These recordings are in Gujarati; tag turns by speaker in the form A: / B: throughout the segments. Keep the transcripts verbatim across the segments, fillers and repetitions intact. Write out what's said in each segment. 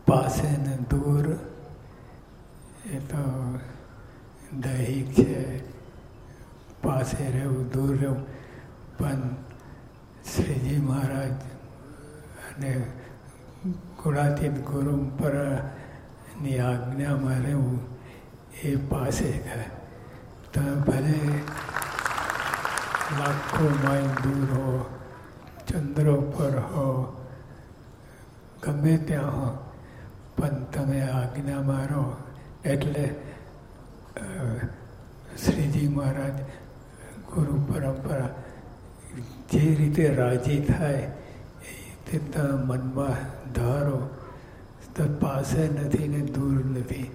A: પાસે ને દૂર એ તો દૈહિક છે, પાસે રહેવું દૂર રહેવું. પણ શ્રીજી મહારાજ અને ગુણાતીત ગુરુપરાની આજ્ઞામાં રહેવું એ પાસે થાય. તો ભલે લાખો માઇલ દૂર હો, ચંદ્ર પર હો, ગમે ત્યાં હો, પણ તમે આજ્ઞામાં રહો. એટલે શ્રીજી મહારાજ ગુરુ પરંપરા જે રીતે રાજી થાય એ રીતે તમે મનમાં ધારો તો પાસે નથી ને દૂર નથી.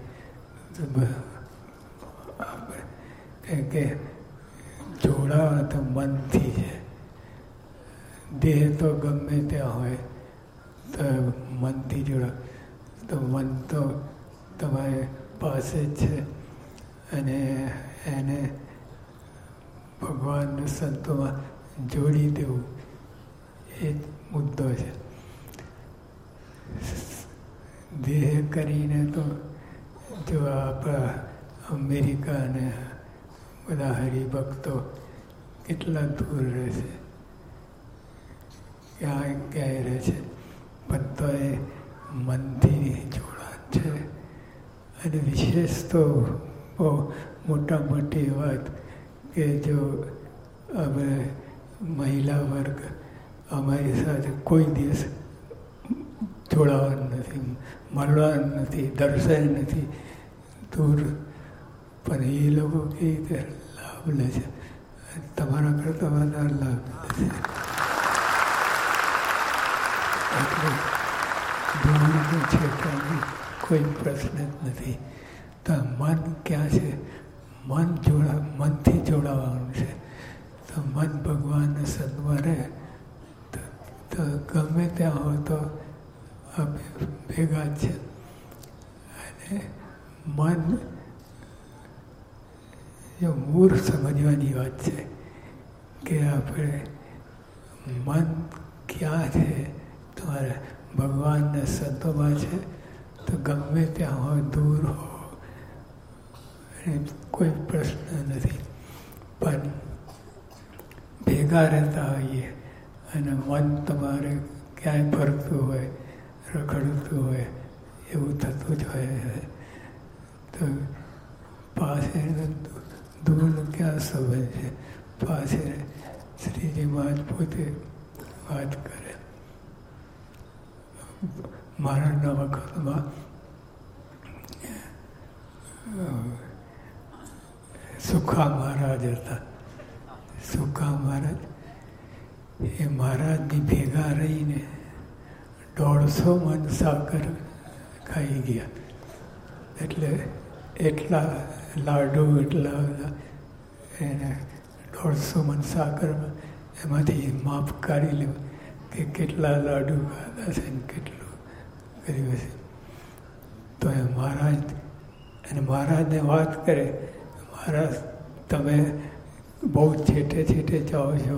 A: કેમ કે જોડાવા તો મનથી છે. દેહ તો ગમે ત્યાં હોય તો મનથી જોડા, તો મન તો તમારે પાસે જ છે. અને એને ભગવાન સંતોમાં જોડી દેવું એ જ મુદ્દો છે. દેહ કરીને તો જો આપણા અમેરિકા અને બધા હરિભક્તો કેટલા દૂર રહેશે, ક્યાંય ક્યાંય રહે છે, પણ તો એ મનથી જોડાણ છે. અને વિશેષ તો બહુ મોટા મોટી વાત કે જો અમે મહિલા વર્ગ અમારી સાથે કોઈ દિવસ જોડાવાનું નથી, મળવાનું નથી, દર્શન નથી, દૂર. પણ એ લોકો કેવી રીતે લાભ લે છે, તમારા કરતાં વધારે લાભ લે છે. એટલે દૂરનું છે કે કોઈ પ્રશ્ન જ નથી. તો મન ક્યાં છે? મન જોડા મનથી જોડાવાનું છે. તો મન ભગવાનના સદમાં રહે તો ગમે ત્યાં હોય તો અમે ભેગા જ છે. અને મન જો મૂળ સમજવાની વાત છે કે આપણે મન ક્યાં છે, તમારે ભગવાનના સંતોમાં છે તો ગમે ત્યાં હોય, દૂર હો, કોઈ પ્રશ્ન નથી. પણ ભેગા રહેતા હોઈએ અને મન તમારે ક્યાંય ફરતું હોય, રખડતું હોય, એવું થતું જ હોય તો પાસે દૂરનું ક્યાં સંબંધ છે? પાસે શ્રીજી મહારાજ પોતે વાત કરે. મહારાજના વખતમાં સુખા મહારાજ હતા. સુખા મહારાજ એ મહારાજની ભેગા રહીને દોઢસો મણ સાકર ખાઈ ગયા. એટલે એટલા લાડુ, એટલા બધા એને દોઢસો મણ સાકરમાં એમાંથી માપ કાઢી લેવું કે કેટલા લાડુ ખાધા છે ને કેટલું કર્યું છે. તો એ મહારાજ અને મહારાજને વાત કરે, મહારાજ તમે બહુ છેટે છેટે જાઓ છો,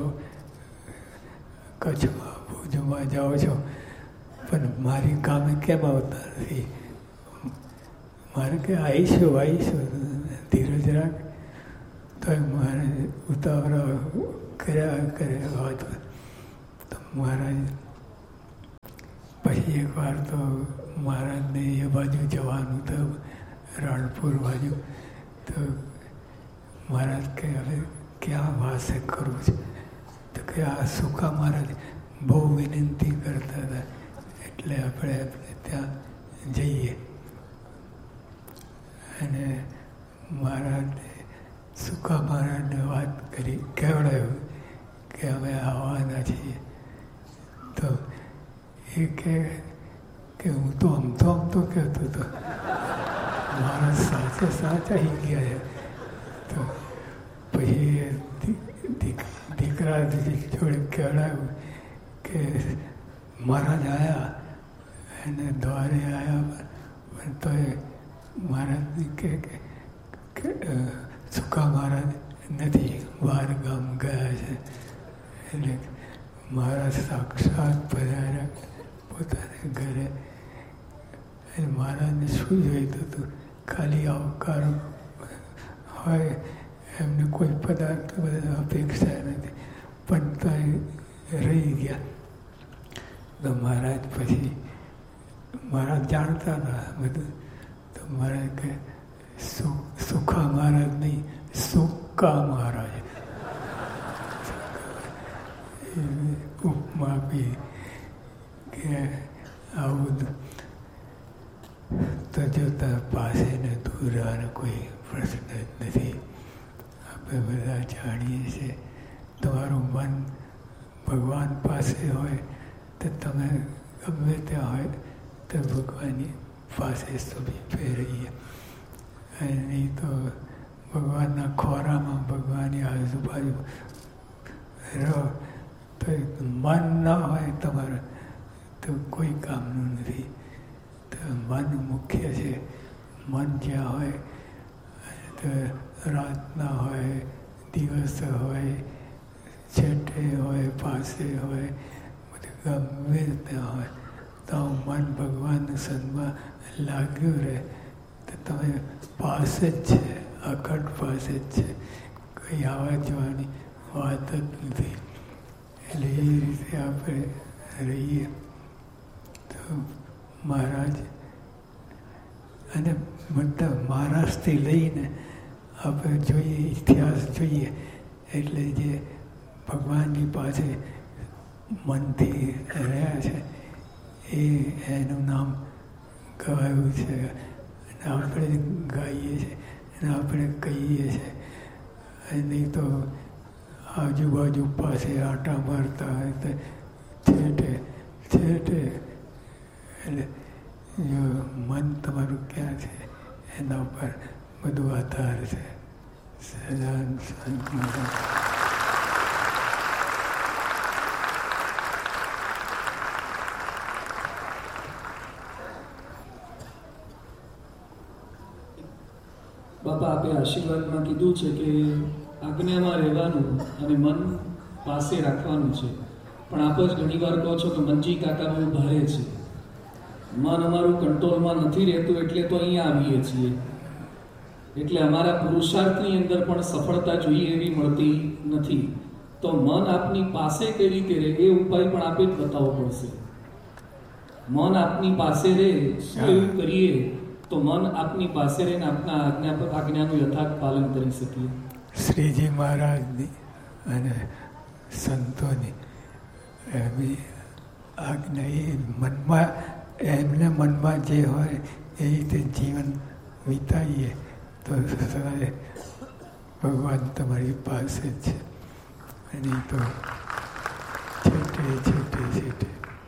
A: કચ્છમાં ભુજમાં જાઓ છો, પણ મારી કામે કેમ આવતા નથી? મારે કે આવીશું આવીશું ધીરજ રાખ. તો મારે ઉતાવળા કર્યા કરે વાત. તો મહારાજ પછી એક વાર તો મહારાજને એ બાજુ જવાનું થયું, રણપુર બાજુ. તો મહારાજ કે હવે ક્યાં વાસે કરવું છે? તો કે આ સુખા મહારાજ બહુ વિનંતી કરતા હતા એટલે આપણે ત્યાં જઈએ. અને મહારાજને સુખા મહારાજને વાત કરી, કહેવડાયું કે અમે આવવાના છીએ. તો એ કે કે હું તો આમ તો આમ તો કહેતો હતો, મહારાજ સાચે સાચા આવી ગયા છે. તો પછી દીકરા જોડે કહેવડાયું કે મહારાજ આવ્યા એને દ્વારે આવ્યા, પણ તો એ મહારાજને કે સુખા મહારાજ નથી, બહાર ગામ ગયા છે. એટલે મહારાજ સાક્ષાત પધાર્યા પોતાને ઘરે. અને મહારાજને શું જોઈતું હતું? ખાલી આવકાર હોય, એમને કોઈ પદાર્થ અપેક્ષા નથી, પણ તો રહી ગયા. તો મહારાજ પછી મહારાજ જાણતા ના બધું, તો મહારાજ કહે સુખા મહારાજ નહીં, સુક્કા મહારાજ. ઉપમા આપી કે આવું તો જોતા પાસે ને દૂર રહેવાનો કોઈ પ્રશ્ન જ નથી. આપણે બધા જાણીએ છીએ, તમારું મન ભગવાન પાસે હોય તો તમે ગમે ત્યાં હોય તો ભગવાનની પાસે સુધી ફેરવીએ, અને નહીં તો ભગવાનના ખોરામાં ભગવાનની આજુબાજુ રહો તો મન ના હોય તમારે તો કોઈ કામનું નથી. તો મન મુખ્ય છે. મન જ્યાં હોય તો રાતના હોય, દિવસ હોય, છેટે હોય, પાસે હોય, બધું ગમે ત્યાં હોય તો મન ભગવાનના સન્માં લાગ્યું રહે તો તમે પાસે જ છે, અખંડ પાસે જ છે, કંઈ આવવા જવાની વાત જ નથી. એટલે એ રીતે આપણે રહીએ તો મહારાજ અને બધા મહારાજથી લઈને આપણે જોઈએ, ઇતિહાસ જોઈએ, એટલે જે ભગવાનની પાસે મનથી રહ્યા છે એ એનું નામ ગવાયું છે, અને આપણે ગાઈએ છીએ અને આપણે કહીએ છીએ. નહીં તો આજુબાજુ પાસે આટા મારતા હોય તો છેટે છેટે એટલે જો મન તમારું ક્યાં છે એના ઉપર બધું આધાર છે. સદાન સંત
B: બાપા આપે આશીર્વાદમાં કીધું છે કે આજ્ઞામાં રહેવાનું અને મન પાસે રાખવાનું છે, પણ આપ જ ઘણી વાર કહો છો કે મંજી કાકા બહુ ભારે છે, મન અમારું કંટ્રોલમાં નથી રહેતું, એટલે તો અહીંયા આવીએ છીએ. એટલે અમારા પુરુષાર્થની અંદર પણ સફળતા જોઈએ એવી મળતી નથી. તો મન આપની પાસે કઈ રીતે રહે એ ઉપાય પણ આપે જ બતાવવો પડશે. મન આપની પાસે રહે શું એવું કરીએ તો મન આપની પાસે રહીને આપના આજ્ઞા પર આજ્ઞાનું યથાર્થ પાલન કરી શકીએ.
A: શ્રીજી મહારાજની અને સંતોની એમની આજ્ઞા એ મનમાં, એમને મનમાં જે હોય એ રીતે જીવન વિતાઈએ તો સદાય ભગવાન તમારી પાસે જ છે. અને તો છેટે છેટે છેટે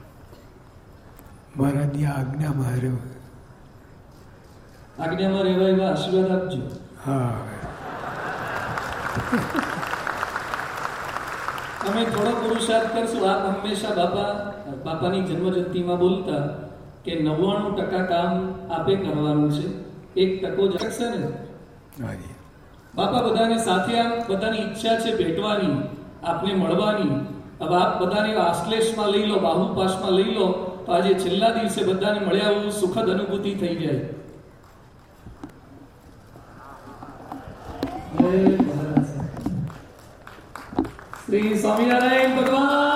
A: મહારાજની આજ્ઞામાં રહેવું.
B: આજ્ઞામાં રહેવા એવા આશીર્વાદ આપજો.
A: હા,
B: અમે થોડો પુરુષાર્થ કરશું. આપ હંમેશા બાપા બાપાની જન્મજયંતિમાં બોલતા કે નવ્વાણું ટકા કામ આપે કરવાનું છે, એક ટકો જ છે ને બાપા. બધાને સાથે આમ બધાની ઈચ્છા છે ભેટવાની, આપને મળવાની. હવે આપ બધાને આશ્લેષમાં લઈ લો, બાહુપાશમાં લઈ લો તો આજે છેલ્લા દિવસે બધાને મળ્યા એવું સુખદ અનુભૂતિ થઈ જાય. શ્રી સ્વામિનારાયણ ભગવાન